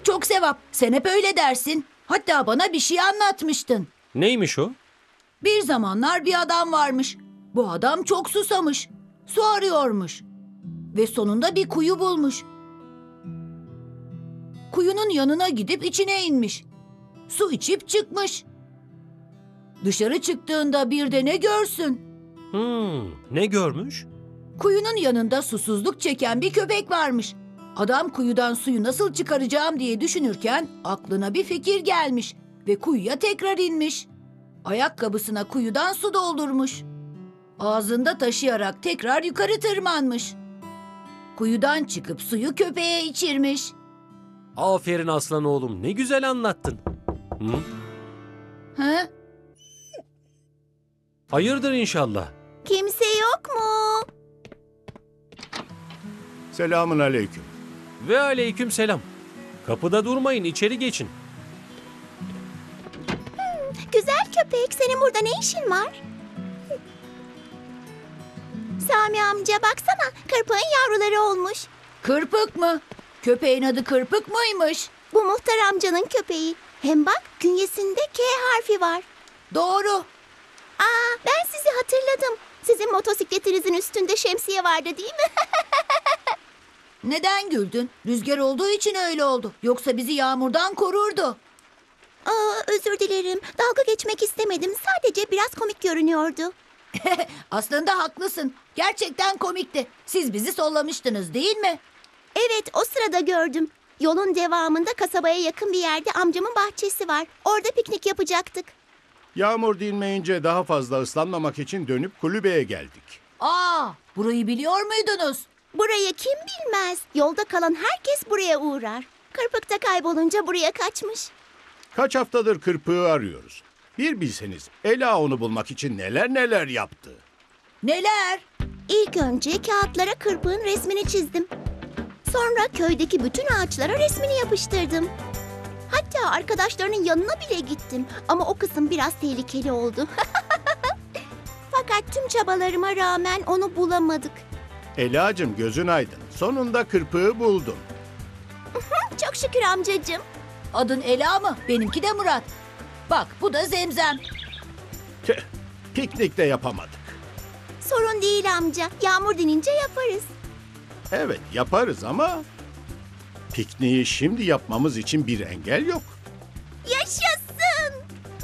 çok sevap. Sen hep öyle dersin. Hatta bana bir şey anlatmıştın. Neymiş o? Bir zamanlar bir adam varmış. Bu adam çok susamış. Su arıyormuş. Ve sonunda bir kuyu bulmuş. Kuyunun yanına gidip içine inmiş. Su içip çıkmış. Dışarı çıktığında bir de ne görsün? Ne görmüş? Kuyunun yanında susuzluk çeken bir köpek varmış. Adam kuyudan suyu nasıl çıkaracağım diye düşünürken aklına bir fikir gelmiş ve kuyuya tekrar inmiş. Ayakkabısına kuyudan su doldurmuş. Ağzında taşıyarak tekrar yukarı tırmanmış. Kuyudan çıkıp suyu köpeğe içirmiş. Aferin aslan oğlum, ne güzel anlattın. Hı? Hı? Hayırdır inşallah. Kimse yok mu? Selamun aleyküm. Ve aleyküm selam. Kapıda durmayın, içeri geçin. Güzel köpek, senin burada ne işin var? Sami amca baksana, kırpığın yavruları olmuş. Kırpık mı? Köpeğin adı Kırpık mıymış? Bu muhtar amcanın köpeği. Hem bak, künyesinde K harfi var. Doğru. Ben sizi hatırladım. Sizin motosikletinizin üstünde şemsiye vardı değil mi? Neden güldün? Rüzgar olduğu için öyle oldu. Yoksa bizi yağmurdan korurdu. Özür dilerim. Dalga geçmek istemedim. Sadece biraz komik görünüyordu. Aslında haklısın. Gerçekten komikti. Siz bizi sollamıştınız değil mi? Evet, o sırada gördüm. Yolun devamında kasabaya yakın bir yerde amcamın bahçesi var. Orada piknik yapacaktık. Yağmur dinmeyince daha fazla ıslanmamak için dönüp kulübeye geldik. Burayı biliyor muydunuz? Burayı kim bilmez. Yolda kalan herkes buraya uğrar. Kırpıkta kaybolunca buraya kaçmış. Kaç haftadır Kırpık'ı arıyoruz. Bir bilseniz Ela onu bulmak için neler neler yaptı. Neler? İlk önce kağıtlara Kırpık'ın resmini çizdim. Sonra köydeki bütün ağaçlara resmini yapıştırdım. Hatta arkadaşlarının yanına bile gittim. Ama o kısım biraz tehlikeli oldu. Fakat tüm çabalarıma rağmen onu bulamadık. Ela'cığım gözün aydın. Sonunda Kırpık'ı buldun. Çok şükür amcacığım. Adın Ela mı? Benimki de Murat. Bak bu da Zemzem. Tüh, piknik de yapamadık. Sorun değil amca. Yağmur dinince yaparız. Evet yaparız ama pikniği şimdi yapmamız için bir engel yok. Yaşasın!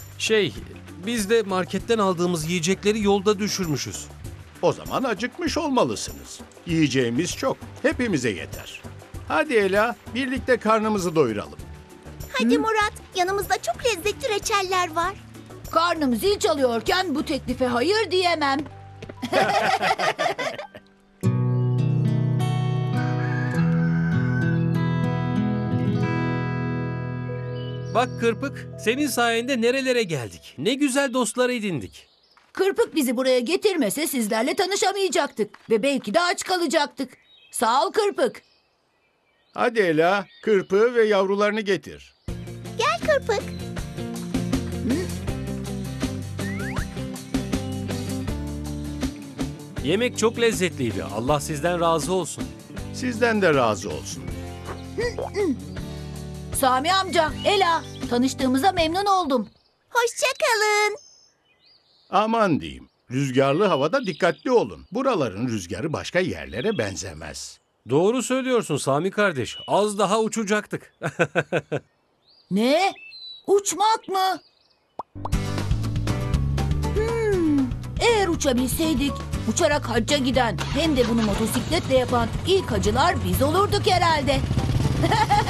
Biz de marketten aldığımız yiyecekleri yolda düşürmüşüz. O zaman acıkmış olmalısınız. Yiyeceğimiz çok. Hepimize yeter. Hadi Ela, birlikte karnımızı doyuralım. Hadi Murat, yanımızda çok lezzetli reçeller var. Karnım zil çalıyorken bu teklife hayır diyemem. Bak Kırpık, senin sayende nerelere geldik. Ne güzel dostlar edindik. Kırpık bizi buraya getirmese sizlerle tanışamayacaktık. Ve belki de aç kalacaktık. Sağ ol Kırpık. Hadi Ela, Kırpık'ı ve yavrularını getir. Gel Kırpık. Yemek çok lezzetliydi. Allah sizden razı olsun. Sizden de razı olsun. Sami amca, Ela. Tanıştığımıza memnun oldum. Hoşça kalın. Aman diyeyim, rüzgarlı havada dikkatli olun. Buraların rüzgarı başka yerlere benzemez. Doğru söylüyorsun Sami kardeş. Az daha uçacaktık. Ne? Uçmak mı? Eğer uçabilseydik, uçarak hacca giden hem de bunu motosikletle yapan ilk hacılar biz olurduk herhalde.